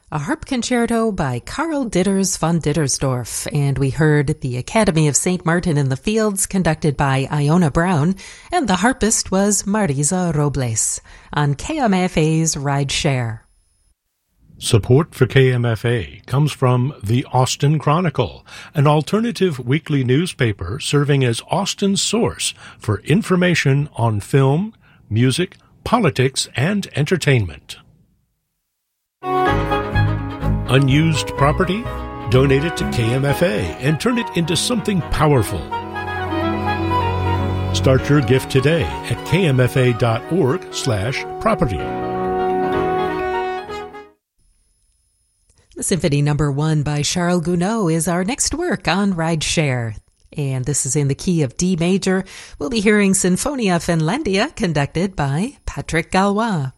A harp concerto by Karl Ditters von Dittersdorf, and we heard the Academy of St. Martin in the Fields conducted by Iona Brown, and the harpist was Marisa Robles on KMFA's Ride Share. Support for KMFA comes from the Austin Chronicle, an alternative weekly newspaper serving as Austin's source for information on film, music, politics, and entertainment. Unused property? Donate it to KMFA and turn it into something powerful. Start your gift today at kmfa.org/property. Symphony No. 1 by Charles Gounod is our next work on Ride Share. And this is in the key of D major. We'll be hearing Sinfonia Finlandia conducted by Patrick Galois.